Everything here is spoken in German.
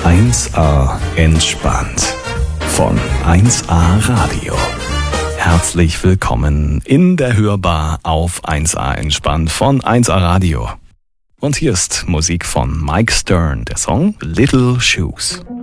1A entspannt von 1A Radio. Herzlich willkommen in der Hörbar auf 1A entspannt von 1A Radio. Und hier ist Musik von Mike Stern, der Song Little Shoes.